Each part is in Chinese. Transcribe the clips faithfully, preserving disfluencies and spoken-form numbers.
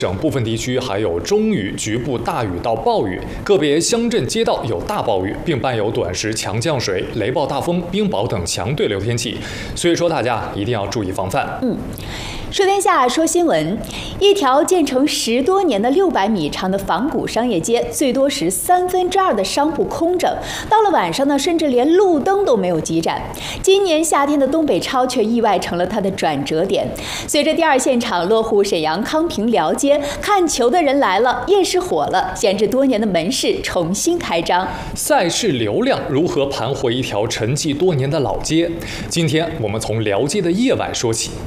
省部分地区还有中雨，局部大雨到暴雨，个别乡镇街道有大暴雨，并伴有短时强降水、雷暴大风、冰雹等强对流天气。所以说，大家一定要注意防范。 嗯。说天下，说新闻。一条建成十多年的六百米长的仿古商业街，最多时三分之二的商铺空着，到了晚上呢，甚至连路灯都没有几盏。今年夏天的东北超却意外成了它的转折点。随着第二现场落户沈阳康平辽街，看球的人来了，夜市火了，闲置多年的门市重新开张。 赛事流量如何盘活一条沉寂多年的老街？今天我们从辽街的夜晚说起。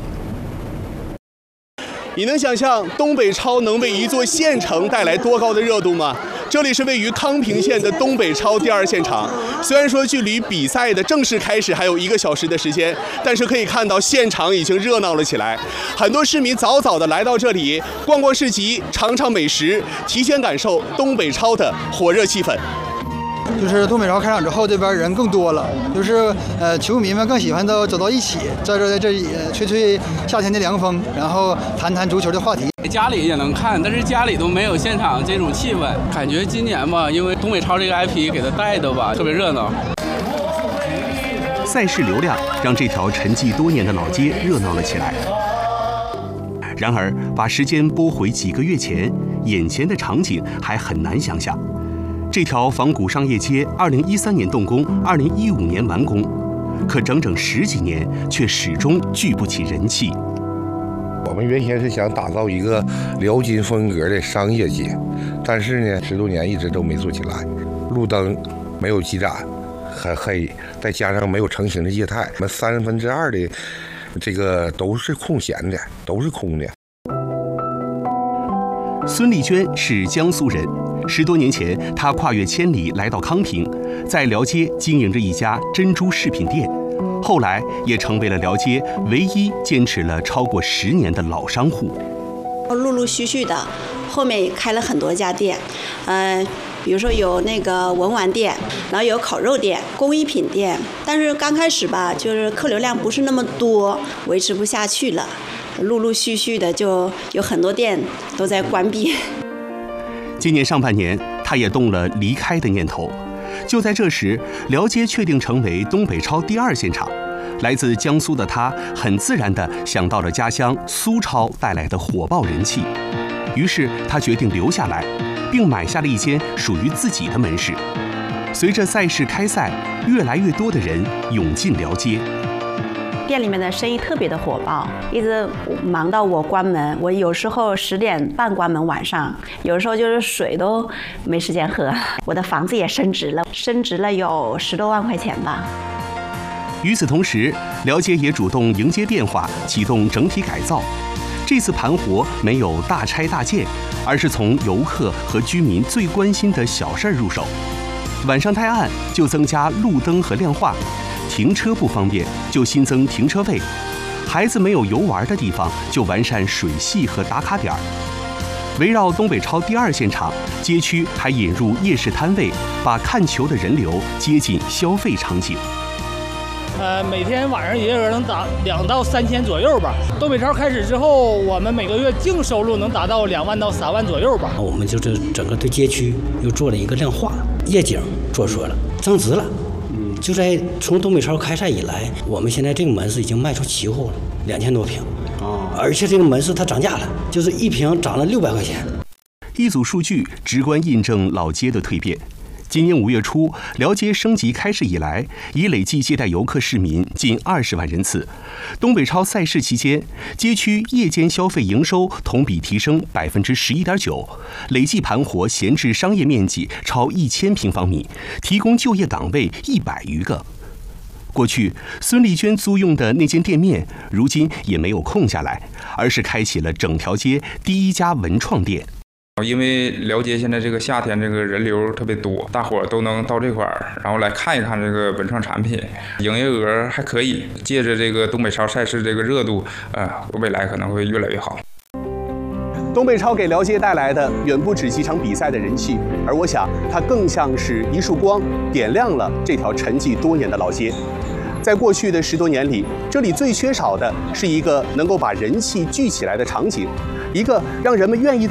你能想象东北超能为一座县城带来多高的热度吗？这里是位于康平县的东北超第二现场。虽然说距离比赛的正式开始还有一个小时的时间，但是可以看到现场已经热闹了起来。很多市民早早的来到这里逛逛市集、尝尝美食，提前感受东北超的火热气氛。 就是东北超开场之后，这边人更多了，就是呃，球迷们更喜欢都走到一起，在这在这里吹吹夏天的凉风，然后谈谈足球的话题。 家里也能看，但是家里都没有现场这种气氛。感觉今年吧，因为东北超这个 I P 给它带的吧，特别热闹。 赛事流量让这条沉寂多年的老街热闹了起来。然而，把时间拨回几个月前，眼前的场景还很难想象。这条仿古商业街，二零一三年动工，二零一五年完工，可整整十几年却始终聚不起人气。 我们原先是想打造一个辽金风格的商业街，但是呢，十多年一直都没做起来。路灯没有几盏，很黑，再加上没有成型的业态，我们三分之二的这个都是空闲的，都是空的。 孙丽娟是江苏人。十多年前，她跨越千里来到康平，在辽街经营着一家珍珠饰品店，后来也成为了辽街唯一坚持了超过十年的老商户。 陆陆续续的，后面也开了很多家店，嗯、呃，比如说有那个文玩店，然后有烤肉店、工艺品店，但是刚开始吧，就是客流量不是那么多，维持不下去了，陆陆续续的就有很多店都在关闭。 今年上半年，他也动了离开的念头。就在这时，辽街确定成为东北超第二现场。来自江苏的他，很自然地想到了家乡苏超带来的火爆人气。于是他决定留下来，并买下了一间属于自己的门市。随着赛事开赛，越来越多的人涌进辽街。 店里面的生意特别的火爆，一直忙到我关门。我有时候十点半关门，晚上有时候就是水都没时间喝。我的房子也升值了，升值了有十多万块钱吧。 与此同时，辽街也主动迎接变化，启动整体改造。这次盘活没有大拆大建，而是从游客和居民最关心的小事入手。晚上太暗，就增加路灯和亮化。停车不方便，就新增停车位；孩子没有游玩的地方，就完善水系和打卡点。围绕东北超第二现场，街区还引入夜市摊位，把看球的人流接近消费场景。 呃，每天晚上营业额能达两到三千左右吧。东北超开始之后，我们每个月净收入能达到两万到三万左右吧。 我们就是整个对街区又做了一个亮化，夜景做出来了，增值了。就在从东北超开赛以来，我们现在这个门市已经卖出奇货了，两千多平，哦，而且这个门市它涨价了，就是一平涨了六百块钱。 一组数据直观印证老街的蜕变。今年五月初，辽街升级开市以来，已累计接待游客市民近二十万人次。东北超赛事期间，街区夜间消费营收同比提升百分之十一点九，累计盘活闲置商业面积超一千平方米，提供就业岗位一百余个。过去，孙丽娟租用的那间店面，如今也没有空下来，而是开启了整条街第一家文创店。 因为辽街现在这个夏天这个人流特别多，大伙儿都能到这块儿，然后来看一看这个文创产品，营业额还可以。借着这个东北超赛事这个热度，呃，未来可能会越来越好。 东北超给辽街带来的远不止几场比赛的人气，而我想它更像是一束光，点亮了这条沉寂多年的老街。在过去的十多年里，这里最缺少的是一个能够把人气聚起来的场景，一个让人们愿意